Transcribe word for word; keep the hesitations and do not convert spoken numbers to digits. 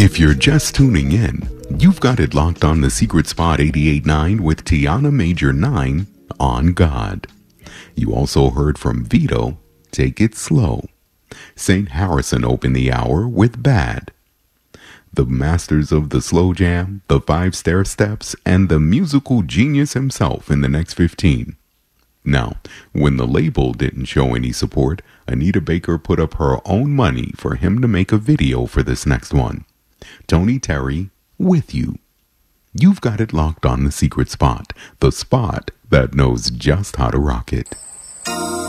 If you're just tuning in, you've got it locked on The Secret Spot eighty-eight point nine with Tiana Major nine on God. You also heard from Vito, Take It Slow. Saint Harrison opened the hour with Bad. The masters of the slow jam, the five stair steps, and the musical genius himself in the next fifteen. Now, when the label didn't show any support, Anita Baker put up her own money for him to make a video for this next one. Tony Terry, With You. You've got it locked on The Secret Spot, the spot that knows just how to rock it.